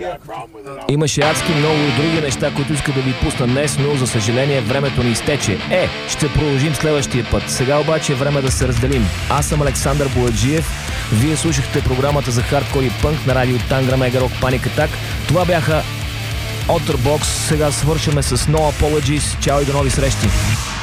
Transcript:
Имаше адски много други неща, които иска да ви пусна днес, но за съжаление времето ни изтече. Ще продължим следващия път. Сега обаче е време да се разделим. Аз съм Александър Бояджиев. Вие слушахте програмата за хардкор и пънк на радио Тангра Мега Рок Паник Атак. Това бяха Otterbox. Сега свършваме с No Apologies. Чао и до нови срещи!